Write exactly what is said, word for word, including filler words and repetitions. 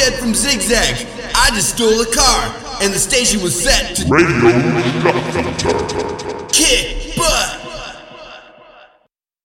Buckhead from Zigzag. I just stole a car, and the station was set to Radio Shuffle. kick